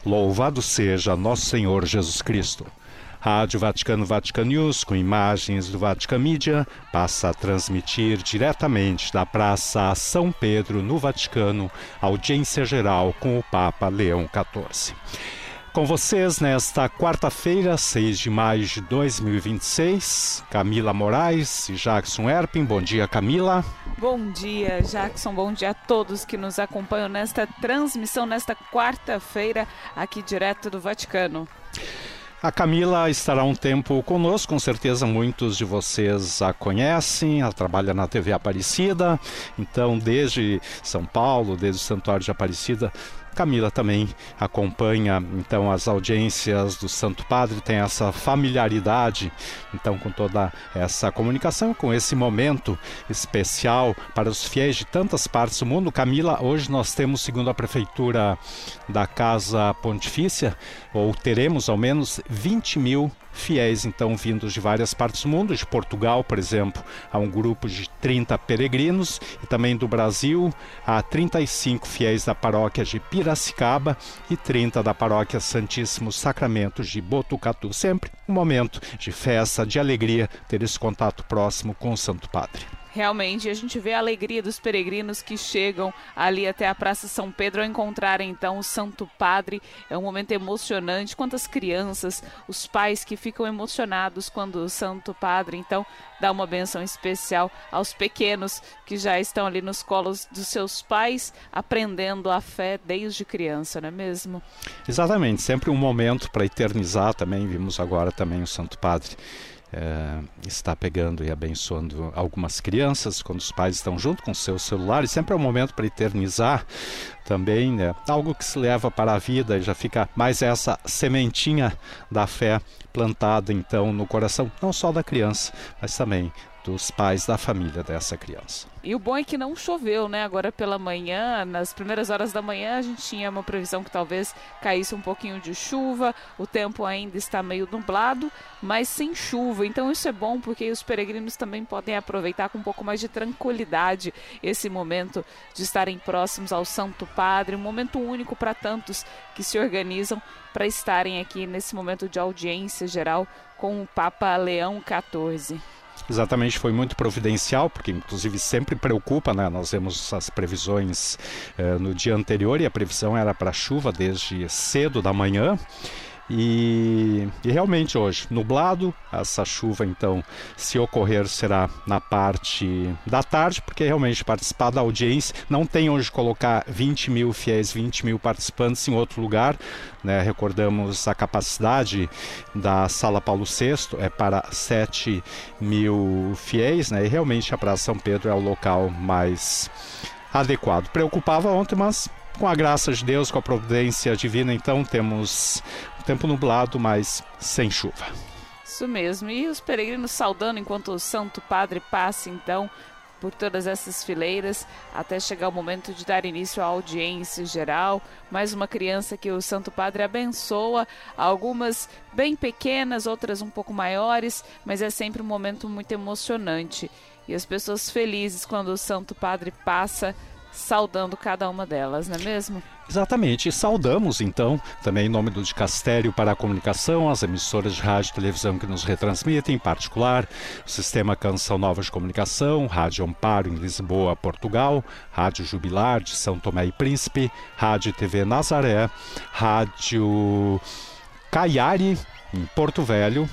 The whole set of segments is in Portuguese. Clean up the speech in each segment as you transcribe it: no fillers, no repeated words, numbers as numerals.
Louvado seja Nosso Senhor Jesus Cristo. Rádio Vaticano Vatican News, com imagens do Vatican Media, passa a transmitir diretamente da Praça São Pedro, no Vaticano, audiência geral com o Papa Leão XIV. Com vocês nesta quarta-feira, 6 de maio de 2026, Camila Moraes e Jackson Erpin. Bom dia, Camila. Bom dia, Jackson. Bom dia a todos que nos acompanham nesta transmissão, nesta quarta-feira, aqui direto do Vaticano. A Camila estará um tempo conosco, com certeza muitos de vocês a conhecem, ela trabalha na TV Aparecida, então desde São Paulo, desde o Santuário de Aparecida, Camila também acompanha então as audiências do Santo Padre, tem essa familiaridade então com toda essa comunicação, com esse momento especial para os fiéis de tantas partes do mundo. Camila, hoje nós temos, segundo a Prefeitura da Casa Pontifícia, ou teremos ao menos 20 mil fiéis então vindos de várias partes do mundo. De Portugal, por exemplo, há um grupo de 30 peregrinos, e também do Brasil há 35 fiéis da paróquia de Piracicaba e 30 da paróquia Santíssimo Sacramento de Botucatu. Sempre um momento de festa, de alegria, ter esse contato próximo com o Santo Padre. Realmente, a gente vê a alegria dos peregrinos que chegam ali até a Praça São Pedro ao encontrarem então o Santo Padre. É um momento emocionante. Quantas crianças, os pais que ficam emocionados quando o Santo Padre então dá uma bênção especial aos pequenos que já estão ali nos colos dos seus pais, aprendendo a fé desde criança, não é mesmo? Exatamente, sempre um momento para eternizar também. Vimos agora também o Santo Padre está pegando e abençoando algumas crianças quando os pais estão junto com seus celulares. Sempre é um momento para eternizar também, né? Algo que se leva para a vida e já fica mais essa sementinha da fé plantada então no coração, não só da criança, mas também dos pais da família dessa criança. E o bom é que não choveu, né? Agora pela manhã, nas primeiras horas da manhã, a gente tinha uma previsão que talvez caísse um pouquinho de chuva. O tempo ainda está meio nublado, mas sem chuva. Então isso é bom porque os peregrinos também podem aproveitar com um pouco mais de tranquilidade esse momento de estarem próximos ao Santo Padre, um momento único para tantos que se organizam para estarem aqui nesse momento de audiência geral com o Papa Leão XIV. Exatamente, foi muito providencial, porque inclusive sempre preocupa, né? Nós vemos as previsões no dia anterior e a previsão era para chuva desde cedo da manhã. E realmente hoje, nublado, essa chuva então, se ocorrer, será na parte da tarde, porque realmente participar da audiência, não tem onde colocar 20 mil fiéis, 20 mil participantes em outro lugar, né? Recordamos a capacidade da Sala Paulo VI é para 7 mil fiéis, né? E realmente a Praça São Pedro é o local mais adequado. Preocupava ontem, mas com a graça de Deus, com a providência divina, então temos tempo nublado, mas sem chuva. Isso mesmo, e os peregrinos saudando enquanto o Santo Padre passa então por todas essas fileiras, até chegar o momento de dar início à audiência geral. Mais uma criança que o Santo Padre abençoa, algumas bem pequenas, outras um pouco maiores, mas é sempre um momento muito emocionante. E as pessoas felizes quando o Santo Padre passa, saudando cada uma delas, não é mesmo? Exatamente, e saudamos então também em nome do Dicastério para a Comunicação, as emissoras de rádio e televisão que nos retransmitem, em particular o Sistema Canção Nova de Comunicação, Rádio Amparo em Lisboa, Portugal, Rádio Jubilar de São Tomé e Príncipe, Rádio e TV Nazaré, Rádio Caiari em Porto Velho,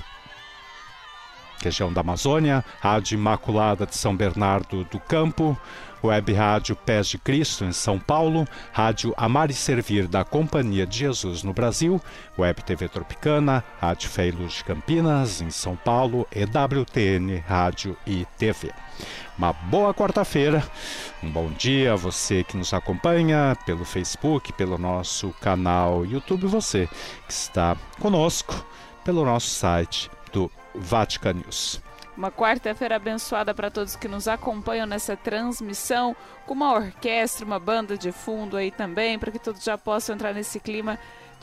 região da Amazônia, Rádio Imaculada de São Bernardo do Campo, Web Rádio Pés de Cristo em São Paulo, Rádio Amar e Servir da Companhia de Jesus no Brasil, Web TV Tropicana, Rádio Fé e Luz de Campinas em São Paulo, EWTN Rádio e TV. Uma boa quarta-feira, um bom dia a você que nos acompanha pelo Facebook, pelo nosso canal YouTube, você que está conosco pelo nosso site do Vatican News. Uma quarta-feira abençoada para todos que nos acompanham nessa transmissão, com uma orquestra, uma banda de fundo aí também, para que todos já possam entrar nesse clima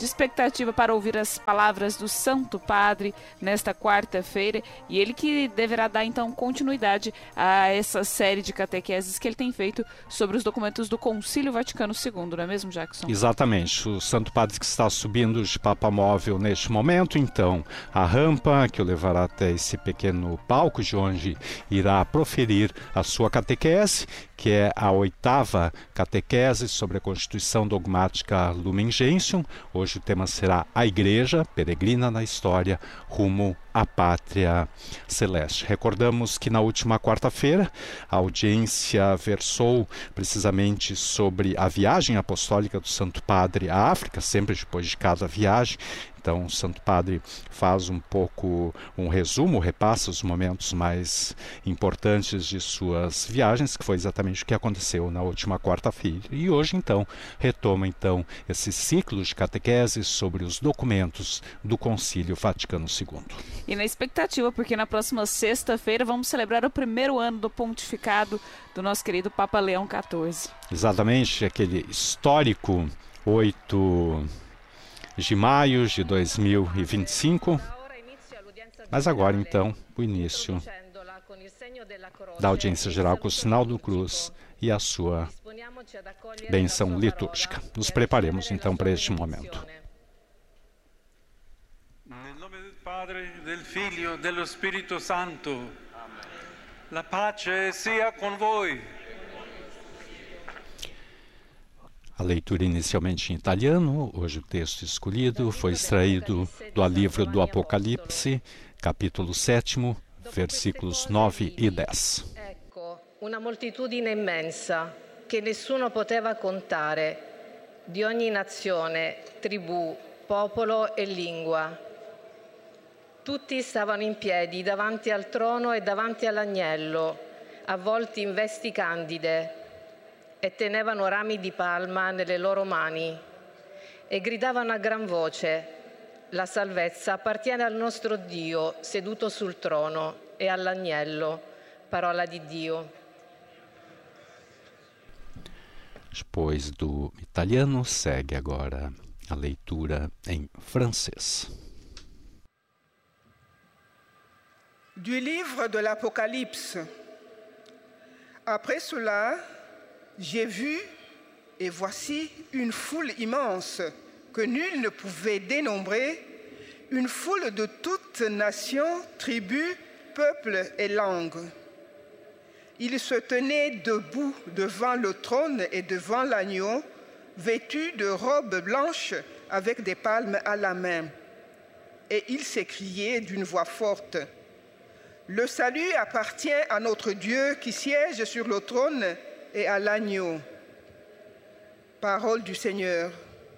de expectativa para ouvir as palavras do Santo Padre nesta quarta-feira, e ele que deverá dar então continuidade a essa série de catequeses que ele tem feito sobre os documentos do Concílio Vaticano II, não é mesmo, Jackson? Exatamente, o Santo Padre que está subindo de papamóvel neste momento, então a rampa que o levará até esse pequeno palco de onde irá proferir a sua catequese, que é a 8ª catequese sobre a Constituição Dogmática Lumen Gentium. Hoje o tema será a Igreja Peregrina na História, rumo à Pátria Celeste. Recordamos que na última quarta-feira a audiência versou precisamente sobre a viagem apostólica do Santo Padre à África, sempre depois de cada viagem. Então, o Santo Padre faz um pouco um resumo, repassa os momentos mais importantes de suas viagens, que foi exatamente o que aconteceu na última quarta-feira. E hoje, então, retoma esse ciclo de catequeses sobre os documentos do Concílio Vaticano II. E na expectativa, porque na próxima sexta-feira vamos celebrar o primeiro ano do pontificado do nosso querido Papa Leão XIV. Exatamente, aquele histórico 8 de maio de 2025, mas agora então o início da audiência geral com o sinal do cruz e a sua bênção litúrgica. Nos preparemos então para este momento. Nel nome del Padre, del Figlio, dello Spirito Santo. La pace sia con voi. A leitura inicialmente em italiano, hoje o texto escolhido foi extraído do livro do Apocalipse, capítulo 7, versículos 9 e 10. Ecco, una moltitudine immensa che nessuno poteva contare, di ogni nazione, tribù, popolo e lingua. Tutti stavano in piedi davanti al trono e davanti all'agnello, avvolti in vesti candide, e tenevano rami di palma nelle loro mani e gridavano a gran voce: la salvezza appartiene al nostro Dio seduto sul trono e all'agnello. Parola di Dio. Depois do italiano, segue agora a leitura em francês. Du livre de l'Apocalypse. Après cela, j'ai vu, et voici une foule immense que nul ne pouvait dénombrer, une foule de toutes nations, tribus, peuples et langues. Ils se tenaient debout devant le trône et devant l'agneau, vêtus de robes blanches avec des palmes à la main. Et ils s'écriaient d'une voix forte: le salut appartient à notre Dieu qui siège sur le trône e all'agneau. Parole du Senhor.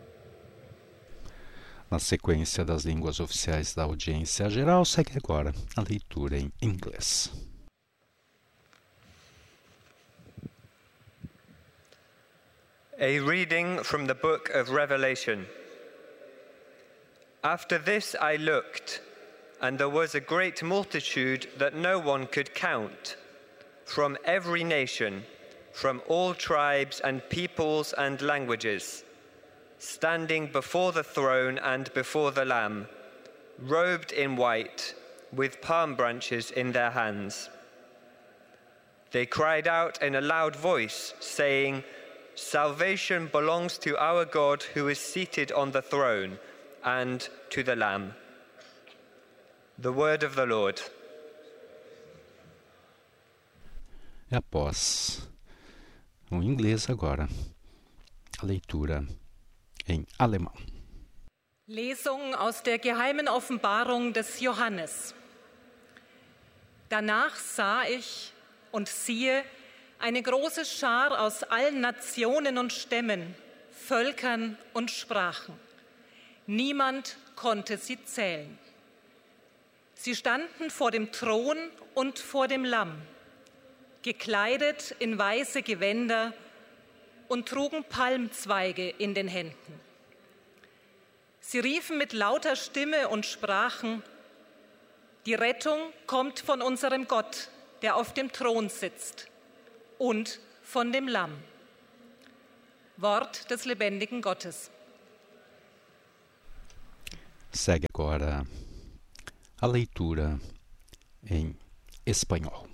Na sequência das línguas oficiais da audiência geral, segue agora a leitura em inglês. A reading from the book of Revelation. After this I looked, and there was a great multitude that no one could count, from every nation, from all tribes and peoples and languages, standing before the throne and before the Lamb, robed in white, with palm branches in their hands. They cried out in a loud voice, saying, "Salvation belongs to our God who is seated on the throne and to the Lamb." The word of the Lord. E após o inglês agora, a leitura em alemão. Lesung aus der geheimen Offenbarung des Johannes. Danach sah ich und siehe eine große Schar aus allen Nationen und Stämmen, Völkern und Sprachen. Niemand konnte sie zählen. Sie standen vor dem Thron und vor dem Lamm, gekleidet in weiße Gewänder und trugen Palmzweige in den Händen. Sie riefen mit lauter Stimme und sprachen: Die Rettung kommt von unserem Gott, der auf dem Thron sitzt, und von dem Lamm. Wort des lebendigen Gottes. Segue agora a leitura em espanhol.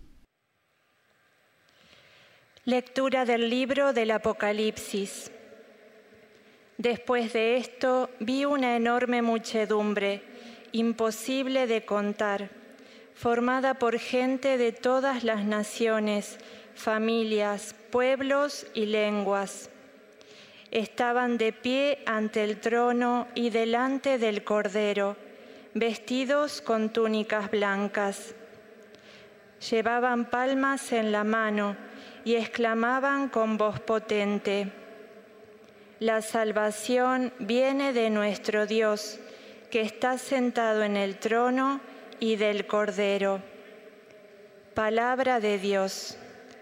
Lectura del libro del Apocalipsis. Después de esto vi una enorme muchedumbre, imposible de contar, formada por gente de todas las naciones, familias, pueblos y lenguas. Estaban de pie ante el trono y delante del Cordero, vestidos con túnicas blancas. Llevaban palmas en la mano y exclamaban con voz potente: La salvación viene de nuestro Dios, que está sentado en el trono y del Cordero. Palavra de Deus.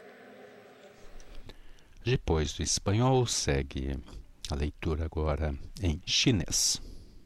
Depois do espanhol, segue a leitura agora em chinês.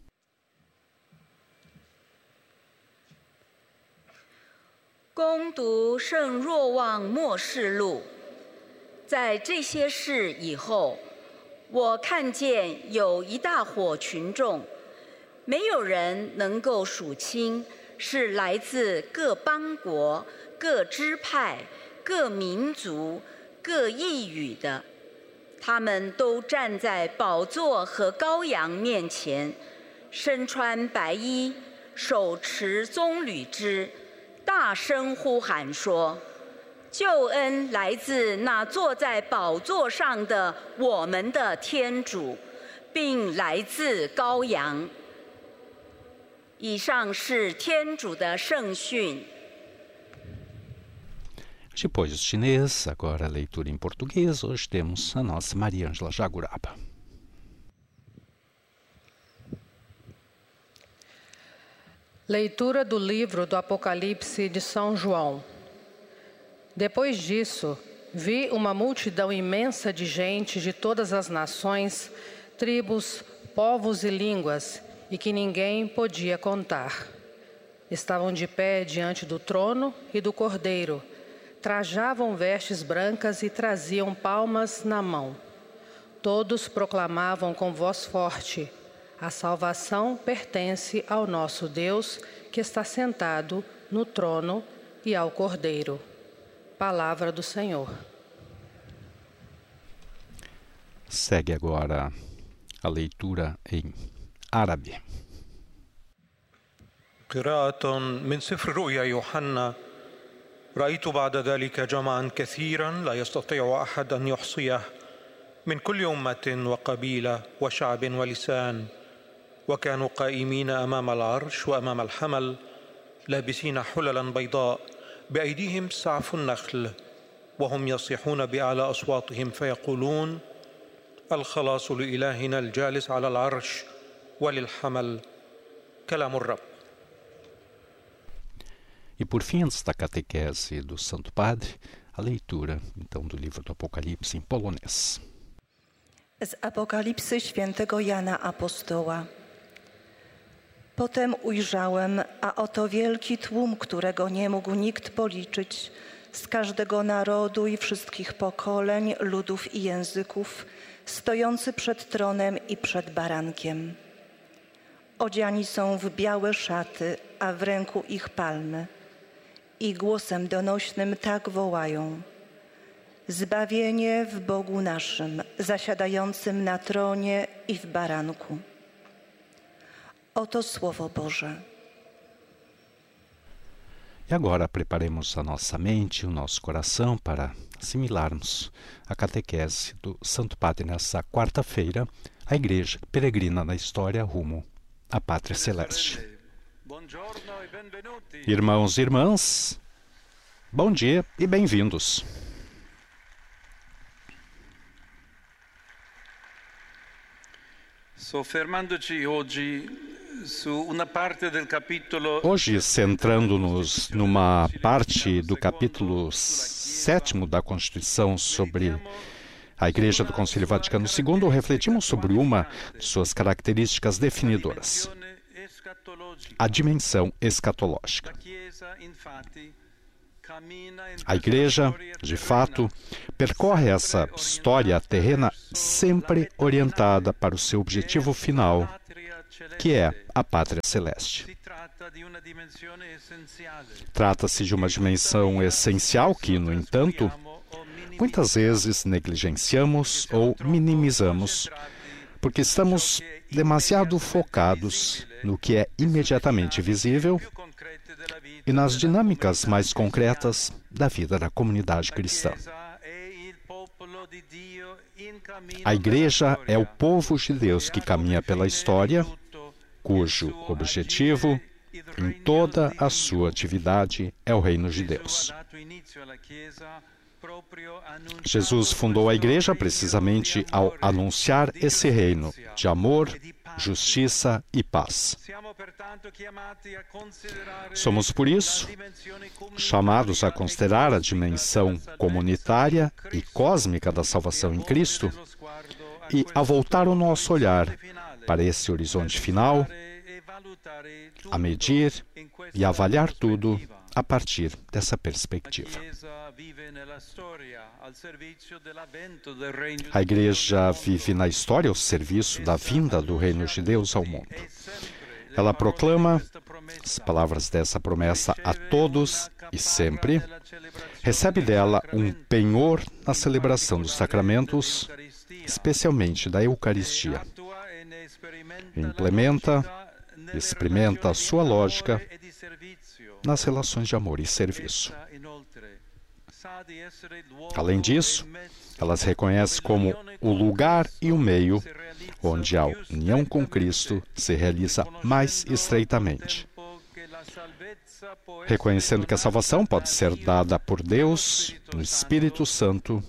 恭读圣若望默示录，在这些事以后，我看见有一大伙群众，没有人能够数清，是来自各邦国、各支派、各民族、各异语的。他们都站在宝座和羔羊面前，身穿白衣，手持棕榈枝，大声呼喊说：救恩来自那坐在宝座上的我们的天主，并来自羔羊。以上是天主的圣训。 Depois do chinês, agora a leitura em português. Hoje temos a nossa Maria Ângela Jaguraba. Leitura do livro do Apocalipse de São João. Depois disso, vi uma multidão imensa de gente de todas as nações, tribos, povos e línguas, e que ninguém podia contar. Estavam de pé diante do trono e do Cordeiro, trajavam vestes brancas e traziam palmas na mão. Todos proclamavam com voz forte: a salvação pertence ao nosso Deus, que está sentado no trono, e ao Cordeiro. Palavra do Senhor. Segue agora a leitura em árabe. قراءة من سفر رؤيا يوحنا. رأيت بعد ذلك جمعا كثيرا لا يستطيع أحد أن يحصيه من كل أمة وقبيلة وشعب ولسان، وكانوا قائمين أمام العرش وأمام الحمل لابسين حللا بيضاء بأيديهم سعف النخل، وهم يصيحون بأعلى أصواتهم فيقولون: الخلاص لإلهنا الجالس على العرش وللحمل. كلام الرب. E por fim, antes da catequese do Santo Padre, a leitura, então, do livro do Apocalipse em polonês. Z Apokalipsy świętego Jana Apostoła. Potem ujrzałem, a oto wielki tłum, którego nie mógł nikt policzyć, z każdego narodu i wszystkich pokoleń, ludów i języków, stojący przed tronem i przed barankiem. Odziani są w białe szaty, a w ręku ich palmy. I głosem donośnym tak wołają: zbawienie w Bogu naszym, zasiadającym na tronie e w baranku. Oto Słowo Boże. E agora preparemos a nossa mente, o nosso coração para assimilarmos a catequese do Santo Padre nessa quarta-feira, a Igreja peregrina na história rumo à Pátria Celeste. Irmãos e irmãs, bom dia e bem-vindos. Hoje, centrando-nos numa parte do capítulo 7º da Constituição sobre a Igreja do Concílio Vaticano II, refletimos sobre uma de suas características definidoras: a dimensão escatológica. A Igreja, de fato, percorre essa história terrena sempre orientada para o seu objetivo final, que é a pátria celeste. Trata-se de uma dimensão essencial que, no entanto, muitas vezes negligenciamos ou minimizamos, porque estamos demasiado focados no que é imediatamente visível e nas dinâmicas mais concretas da vida da comunidade cristã. A Igreja é o povo de Deus que caminha pela história, cujo objetivo, em toda a sua atividade, é o reino de Deus. Jesus fundou a Igreja precisamente ao anunciar esse reino de amor, justiça e paz. Somos, por isso, chamados a considerar a dimensão comunitária e cósmica da salvação em Cristo e a voltar o nosso olhar para esse horizonte final, a medir e avaliar tudo a partir dessa perspectiva. A Igreja vive na história ao serviço da vinda do reino de Deus ao mundo. Ela proclama as palavras dessa promessa a todos e sempre, recebe dela um penhor na celebração dos sacramentos, especialmente da Eucaristia. Implementa, experimenta a sua lógica nas relações de amor e serviço. Além disso, ela se reconhece como o lugar e o meio onde a união com Cristo se realiza mais estreitamente, reconhecendo que a salvação pode ser dada por Deus, no Espírito Santo,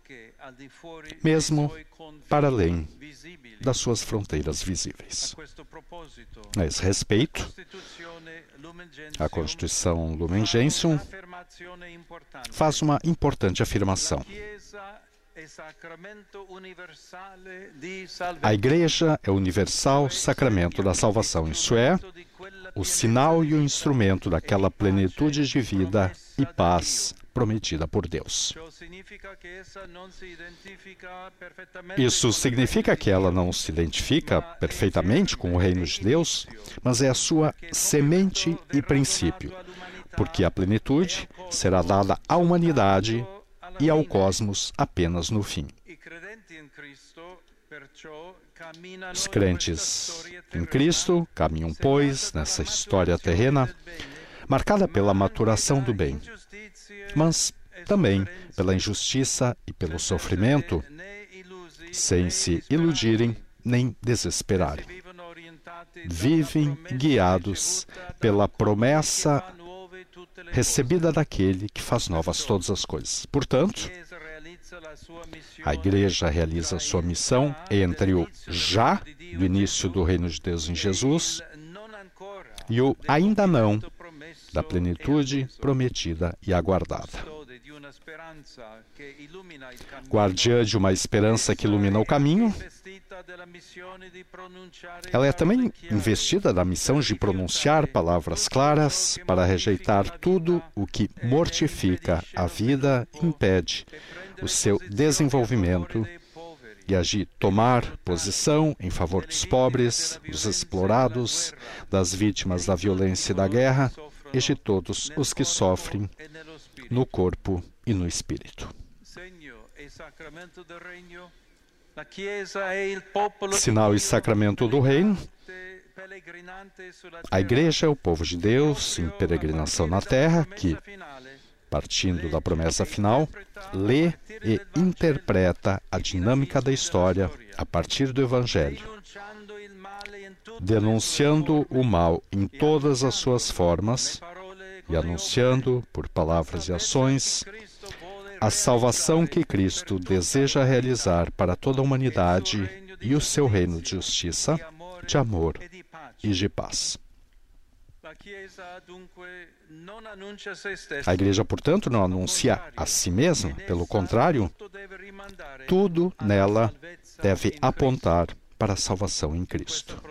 mesmo para além das suas fronteiras visíveis. A esse respeito, a Constituição Lumen Gentium faz uma importante afirmação. A Igreja é o universal sacramento da salvação, isso é, o sinal e o instrumento daquela plenitude de vida e paz prometida por Deus. Isso significa que ela não se identifica perfeitamente com o reino de Deus, mas é a sua semente e princípio, porque a plenitude será dada à humanidade e ao cosmos apenas no fim. Os crentes em Cristo caminham, pois, nessa história terrena, marcada pela maturação do bem, mas também pela injustiça e pelo sofrimento, sem se iludirem nem desesperarem. Vivem guiados pela promessa recebida daquele que faz novas todas as coisas. Portanto, a Igreja realiza sua missão entre o já do início do reino de Deus em Jesus e o ainda não da plenitude prometida e aguardada. Guardiã de uma esperança que ilumina o caminho, ela é também investida da missão de pronunciar palavras claras para rejeitar tudo o que mortifica a vida e impede o seu desenvolvimento e agir, tomar posição em favor dos pobres, dos explorados, das vítimas da violência e da guerra e de todos os que sofrem no corpo e no espírito. Sinal e sacramento do reino, a Igreja é o povo de Deus em peregrinação na terra que, partindo da promessa final, lê e interpreta a dinâmica da história a partir do Evangelho, denunciando o mal em todas as suas formas e anunciando, por palavras e ações, a salvação que Cristo deseja realizar para toda a humanidade e o seu reino de justiça, de amor e de paz. A Igreja, portanto, não anuncia a si mesma, pelo contrário, tudo nela deve apontar para a salvação em Cristo.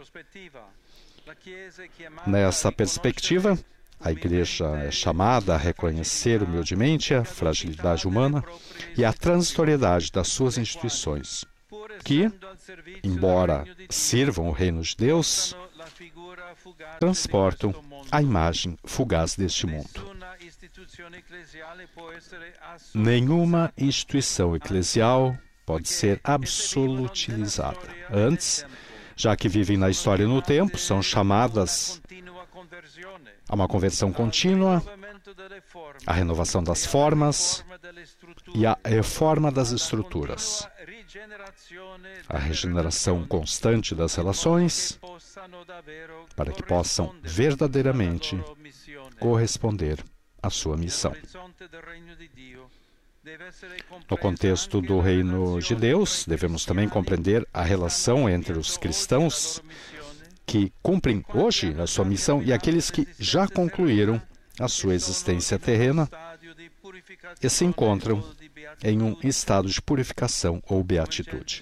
Nessa perspectiva, a Igreja é chamada a reconhecer humildemente a fragilidade humana e a transitoriedade das suas instituições, que, embora sirvam o reino de Deus, transportam a imagem fugaz deste mundo. Nenhuma instituição eclesial pode ser absolutizada. Antes, já que vivem na história e no tempo, são chamadas a uma conversão contínua, a renovação das formas e a reforma das estruturas, a regeneração constante das relações, para que possam verdadeiramente corresponder à sua missão. No contexto do reino de Deus, devemos também compreender a relação entre os cristãos que cumprem hoje a sua missão e aqueles que já concluíram a sua existência terrena e se encontram em um estado de purificação ou beatitude.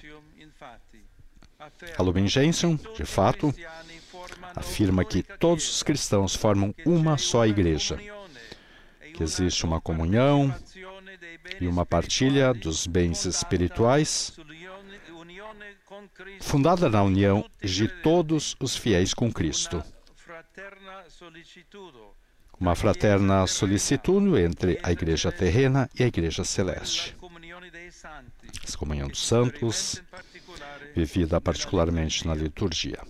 A Lumen Gentium, de fato, afirma que todos os cristãos formam uma só igreja, que existe uma comunhão e uma partilha dos bens espirituais, fundada na união de todos os fiéis com Cristo. Uma fraterna solicitude entre a igreja terrena e a igreja celeste. A comunhão dos santos, vivida particularmente na liturgia.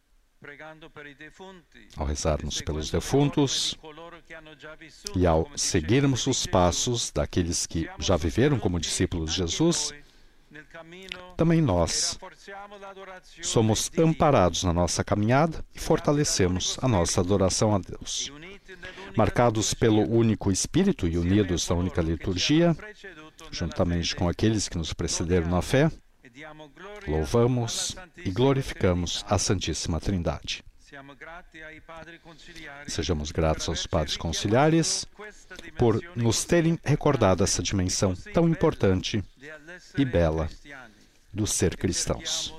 Ao rezarmos pelos defuntos e ao seguirmos os passos daqueles que já viveram como discípulos de Jesus, também nós somos amparados na nossa caminhada e fortalecemos a nossa adoração a Deus. Marcados pelo único Espírito e unidos na única liturgia, juntamente com aqueles que nos precederam na fé, louvamos e glorificamos a Santíssima Trindade. Sejamos gratos aos padres conciliares por nos terem recordado essa dimensão tão importante e bela do ser cristãos.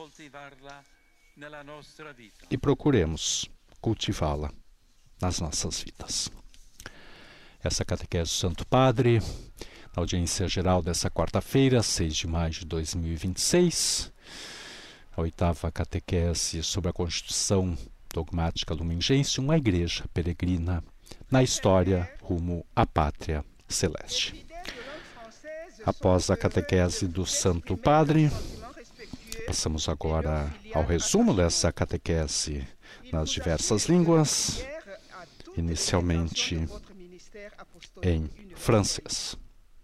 E procuremos cultivá-la nas nossas vidas. Essa catequese do Santo Padre, na audiência geral dessa quarta-feira, 6 de maio de 2026, a 8ª catequese sobre a Constituição Dogmática Lumen Gentium, uma igreja peregrina na história rumo à pátria celeste. Após a catequese do Santo Padre, passamos agora ao resumo dessa catequese nas diversas línguas, inicialmente em francês.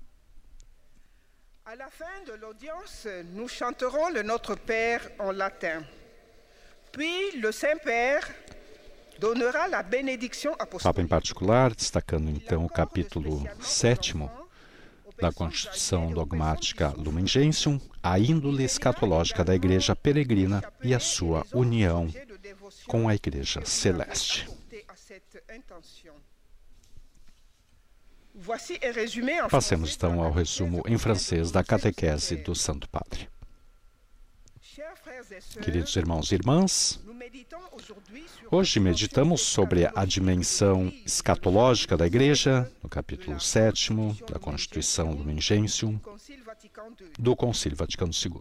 À la fin de l'audience, nous chanterons le Notre Père en latin. Puis le Saint-Père donnera la bénédiction apostolique. Papa em particular, destacando então o capítulo 7º da Constituição Dogmática Lumen Gentium, a índole escatológica da Igreja peregrina e a sua união com a Igreja celeste. Passemos então ao resumo em francês da catequese do Santo Padre. Queridos irmãos e irmãs, hoje meditamos sobre a dimensão escatológica da Igreja, no capítulo 7º da Constituição Lumen Gentium, do Concílio Vaticano II.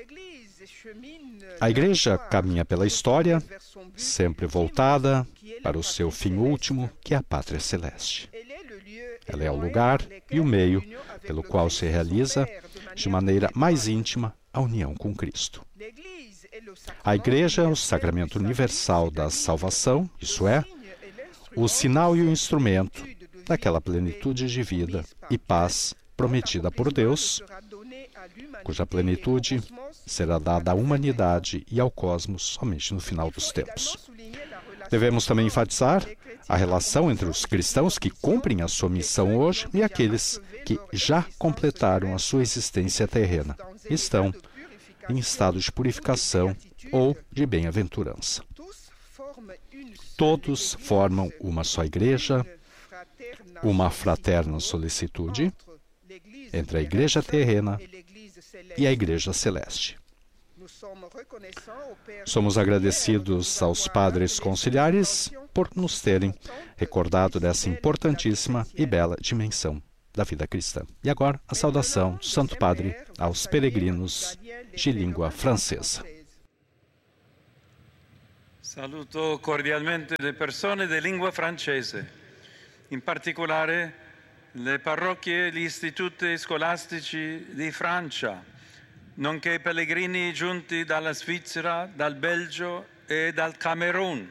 A Igreja caminha pela história, sempre voltada para o seu fim último, que é a pátria celeste. Ela é o lugar e o meio pelo qual se realiza, de maneira mais íntima, a união com Cristo. A Igreja é o sacramento universal da salvação, isso é, o sinal e o instrumento daquela plenitude de vida e paz prometida por Deus, cuja plenitude será dada à humanidade e ao cosmos somente no final dos tempos. Devemos também enfatizar a relação entre os cristãos que cumprem a sua missão hoje e aqueles que já completaram a sua existência terrena e estão em estado de purificação ou de bem-aventurança. Todos formam uma só igreja, uma fraterna solicitude entre a igreja terrena e a igreja celeste. Somos agradecidos aos padres conciliares por nos terem recordado dessa importantíssima e bela dimensão da vida cristã. E agora, a saudação do Santo Padre aos peregrinos de língua francesa. Saluto cordialmente le persone di lingua francese, in particolare le parrocchie e gli istituti scolastici di Francia, nonché pellegrini giunti dalla Svizzera, dal Belgio e dal Camerun.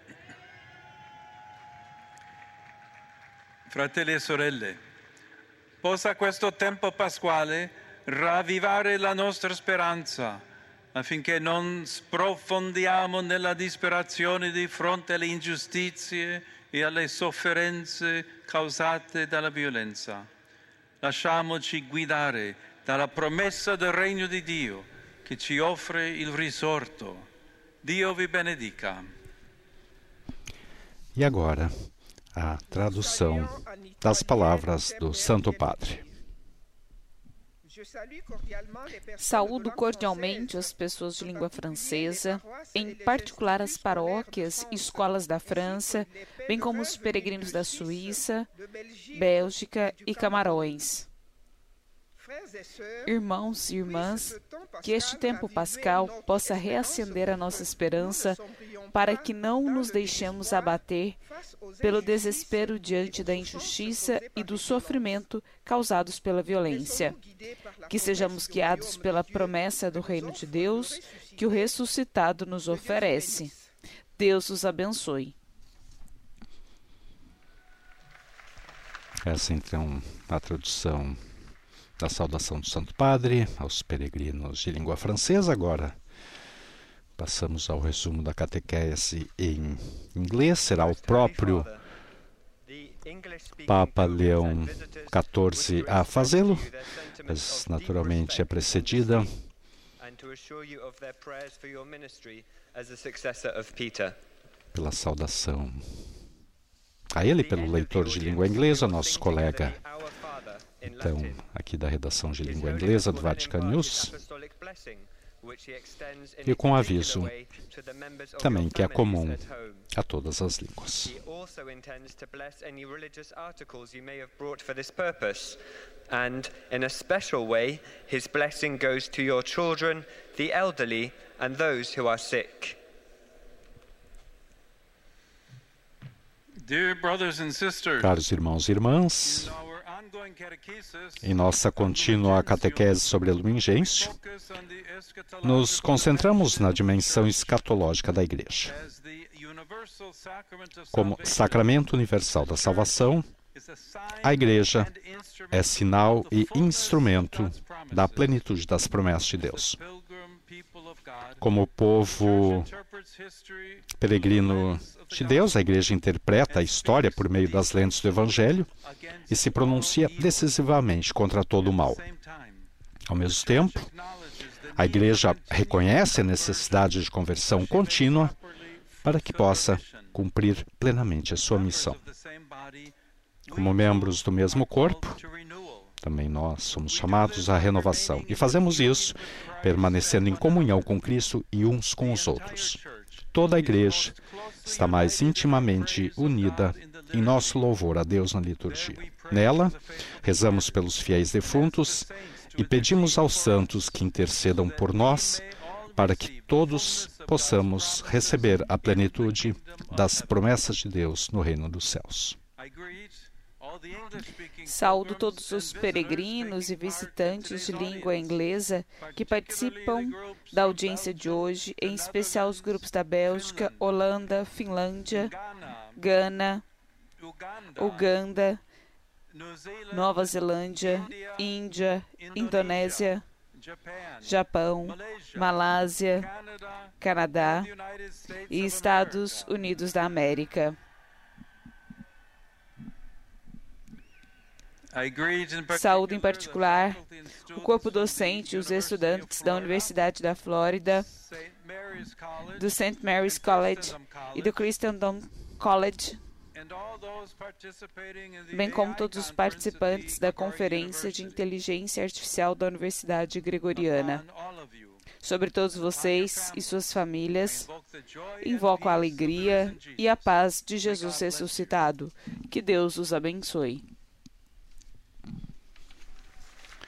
Fratelli e sorelle, possa questo tempo pasquale ravvivare la nostra speranza, affinché non sprofondiamo nella disperazione di fronte alle ingiustizie e alle sofferenze causate dalla violenza. Lasciamoci guidare dalla promessa del regno di Dio che ci offre il risorto. Dio vi benedica. E agora, a tradução das palavras do Santo Padre. Saúdo cordialmente as pessoas de língua francesa, em particular as paróquias e escolas da França, bem como os peregrinos da Suíça, Bélgica e Camarões. Irmãos e irmãs, que este tempo pascal possa reacender a nossa esperança para que não nos deixemos abater pelo desespero diante da injustiça e do sofrimento causados pela violência. Que sejamos guiados pela promessa do reino de Deus que o ressuscitado nos oferece. Deus os abençoe. Essa então a tradução da saudação do Santo Padre aos peregrinos de língua francesa. Agora passamos ao resumo da catequese em inglês. Será o próprio Papa Leão XIV a fazê-lo, mas naturalmente é precedida pela saudação a ele pelo leitor de língua inglesa, nosso colega então aqui da redação de língua inglesa do Vatican News, e com aviso também que é comum a todas as línguas. And in a special way, his blessing goes to your children, the elderly, and those who are sick. Dear brothers and sisters, caros irmãos e irmãs, em nossa contínua catequese sobre a Lumen Gentium, nos concentramos na dimensão escatológica da Igreja. Como sacramento universal da salvação, a Igreja é sinal e instrumento da plenitude das promessas de Deus. Como povo peregrino de Deus, a Igreja interpreta a história por meio das lentes do Evangelho e se pronuncia decisivamente contra todo o mal. Ao mesmo tempo, a Igreja reconhece a necessidade de conversão contínua para que possa cumprir plenamente a sua missão. Como membros do mesmo corpo, também nós somos chamados à renovação e fazemos isso permanecendo em comunhão com Cristo e uns com os outros. Toda a Igreja está mais intimamente unida em nosso louvor a Deus na liturgia. Nela, rezamos pelos fiéis defuntos e pedimos aos santos que intercedam por nós para que todos possamos receber a plenitude das promessas de Deus no reino dos céus. Saúdo todos os peregrinos e visitantes de língua inglesa que participam da audiência de hoje, em especial os grupos da Bélgica, Holanda, Finlândia, Gana, Uganda, Nova Zelândia, Índia, Indonésia, Japão, Malásia, Canadá e Estados Unidos da América. Saúdo em particular o corpo docente e os estudantes da Universidade da Flórida, do St. Mary's College e do Christendom College, bem como todos os participantes da Conferência de Inteligência Artificial da Universidade Gregoriana. Sobre todos vocês e suas famílias, invoco a alegria e a paz de Jesus ressuscitado. Que Deus os abençoe.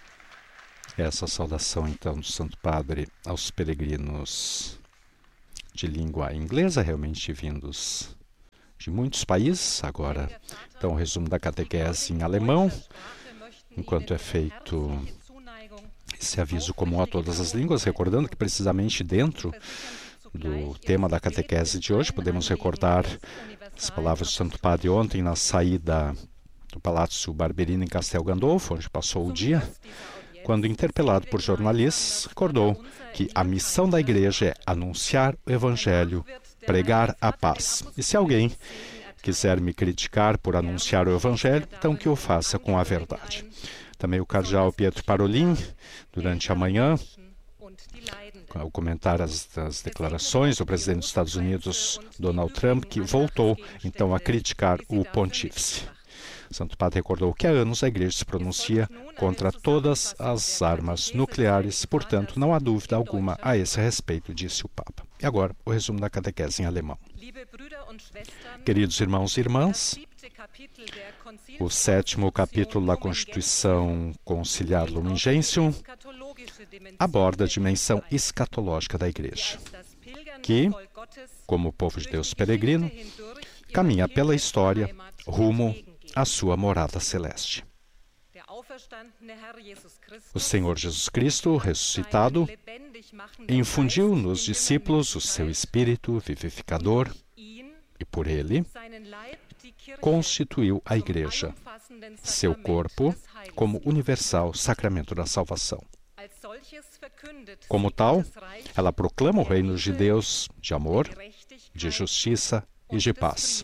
Essa saudação, então, do Santo Padre aos peregrinos de língua inglesa, realmente vindos de muitos países. Agora, então, o resumo da catequese em alemão, enquanto é feito esse aviso comum a todas as línguas, recordando que precisamente dentro do tema da catequese de hoje, podemos recordar as palavras do Santo Padre ontem na saída do Palácio Barberini em Castel Gandolfo, onde passou o dia, quando interpelado por jornalistas, recordou que a missão da Igreja é anunciar o Evangelho, pregar a paz. E se alguém quiser me criticar por anunciar o Evangelho, então que o faça com a verdade. Também o cardeal Pietro Parolin, durante a manhã, ao comentar as declarações do presidente dos Estados Unidos, Donald Trump, que voltou então a criticar o pontífice. Santo Padre recordou que há anos a Igreja se pronuncia contra todas as armas nucleares, portanto, não há dúvida alguma a esse respeito, disse o Papa. E agora, o resumo da catequese em alemão. Queridos irmãos e irmãs, o 7º capítulo da Constituição Conciliar Lumen Gentium aborda a dimensão escatológica da Igreja, que, como o povo de Deus peregrino, caminha pela história rumo à sua morada celeste. O Senhor Jesus Cristo, ressuscitado, infundiu nos discípulos o seu Espírito vivificador e, por ele, constituiu a Igreja, seu corpo, como universal sacramento da salvação. Como tal, ela proclama o reino de Deus de amor, de justiça e de paz.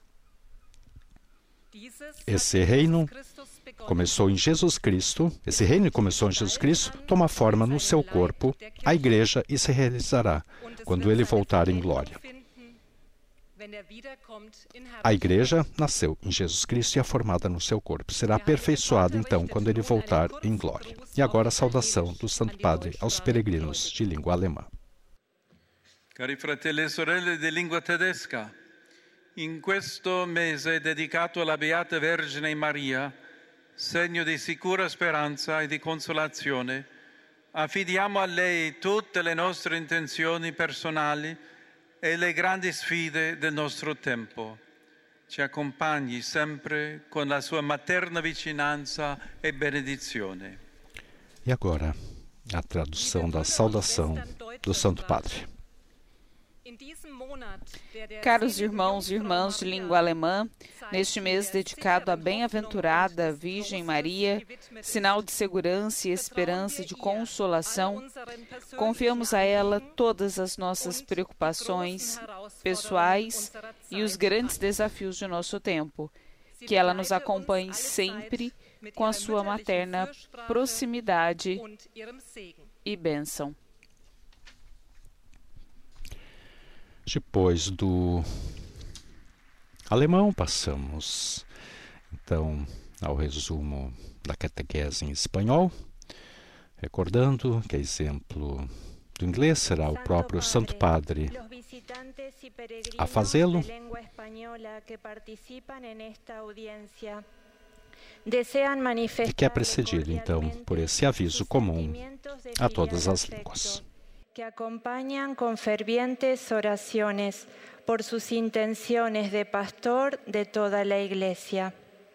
Esse reino começou em Jesus Cristo, toma forma no seu corpo, a Igreja, e se realizará quando ele voltar em glória. A Igreja nasceu em Jesus Cristo e é formada no seu corpo. Será aperfeiçoada, então, quando ele voltar em glória. E agora a saudação do Santo Padre aos peregrinos de língua alemã. Cari fratelli e sorelle di lingua tedesca, in questo mese dedicato alla Beata Vergine Maria, segno di sicura speranza e di consolazione, affidiamo a lei tutte le nostre intenzioni personali e le grandi sfide del nostro tempo. Ci accompagni sempre con la sua materna vicinanza e benedizione. E agora, a tradução da saudação do Santo Padre. Caros irmãos e irmãs de língua alemã, neste mês dedicado à bem-aventurada Virgem Maria, sinal de segurança e esperança de consolação, confiamos a ela todas as nossas preocupações pessoais e os grandes desafios de nosso tempo. Que ela nos acompanhe sempre com a sua materna proximidade e bênção. Depois do alemão, passamos então ao resumo da catequese em espanhol, recordando que, a exemplo do inglês, será o próprio Santo Padre a fazê-lo. E que é precedido, então, por esse aviso comum a todas as línguas. Que acompañan con fervientes oraciones por sus intenciones de pastor de toda la Iglesia.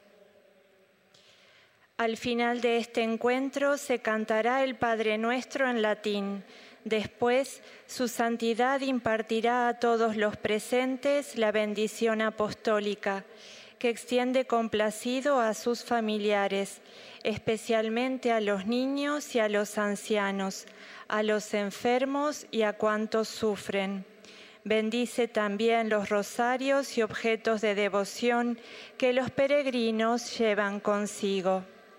Al final de este encuentro se cantará el Padre Nuestro en latín. Después, su santidad impartirá a todos los presentes la bendición apostólica, que extiende complacido a sus familiares, especialmente a los niños y a los ancianos, a los enfermos y a cuantos sufren. Bendice también los rosarios y objetos de devoción que los peregrinos llevan consigo.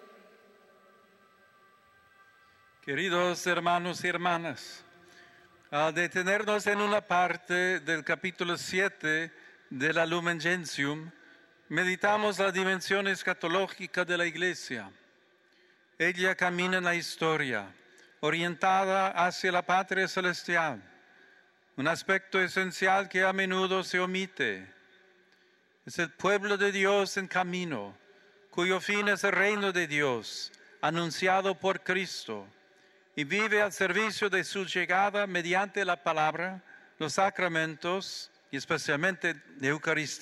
Queridos hermanos y hermanas, al detenernos en una parte del capítulo 7 de la Lumen Gentium, meditamos la dimensión escatológica de la Iglesia. Ella camina en la historia, orientada hacia la patria celestial, un aspecto esencial que a menudo se omite. Es el pueblo de Dios en camino, cuyo fin es el reino de Dios, anunciado por Cristo, y vive al servicio de su llegada mediante la palabra, los sacramentos y especialmente la Eucaristía